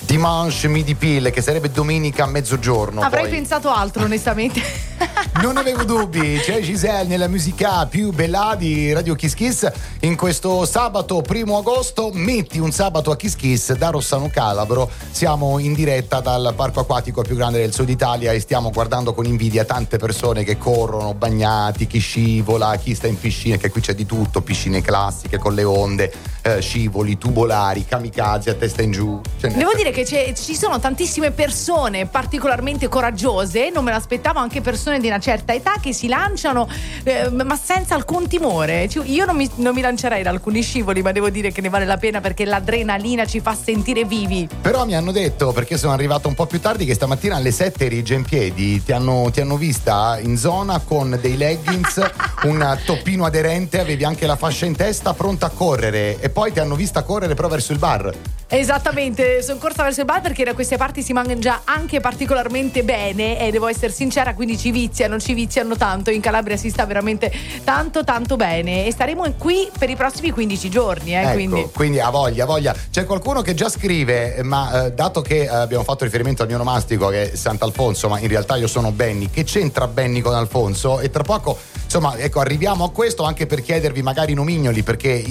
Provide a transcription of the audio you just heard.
Dimanche midi pile, che sarebbe domenica a mezzogiorno. Avrei poi pensato altro, onestamente. Non avevo dubbi, c'è Giselle nella musica più bella di Radio Kiss Kiss. In questo sabato 1 agosto, metti un sabato a Kiss Kiss da Rossano Calabro. Siamo in diretta dal parco acquatico più grande del sud Italia e stiamo guardando con invidia tante persone che corrono bagnati, chi scivola, chi sta in piscina, che qui c'è di tutto, piscine classiche con le onde, scivoli, tubolari, kamikaze a testa in giù. Devo dire che ci sono tantissime persone particolarmente coraggiose, non me l'aspettavo, anche persone di una certa età che si lanciano ma senza alcun timore. Io non mi lancerei da alcuni scivoli, ma devo dire che ne vale la pena perché l'adrenalina ci fa sentire vivi. Però mi hanno detto, perché sono arrivato un po' più tardi, che stamattina alle 7 eri già in piedi, ti hanno vista in zona con dei leggings, un toppino aderente, avevi anche la fascia in testa, pronta a correre, e poi ti hanno vista correre però verso il bar. Esattamente, sono corsa verso il bar perché da queste parti si mangia anche particolarmente bene e devo essere sincera, quindi ci viziano tanto, in Calabria si sta veramente tanto bene e staremo qui per i prossimi 15 giorni. Ecco, quindi ha voglia. C'è qualcuno che già scrive, ma dato che abbiamo fatto riferimento al mio onomastico che è Sant'Alfonso, ma in realtà io sono Benny, che c'entra Benny con Alfonso? E tra poco, insomma, ecco, arriviamo a questo anche per chiedervi magari nomignoli, perché